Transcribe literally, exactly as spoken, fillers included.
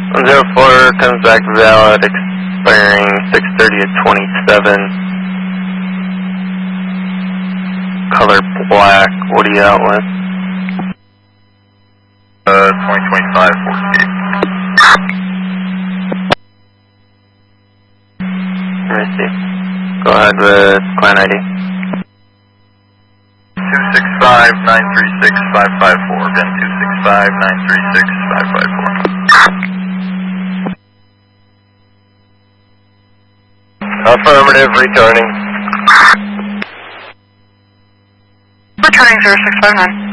one zero four comes back valid, expiring six thirty of twenty-seven. Color black, what are you out with? Uh, twenty twenty-five forty-eight. Let me see. Go ahead with client I D. two six five nine three six five five four. Again, two six five nine three six five five four. Affirmative, returning. Returning zero six five nine.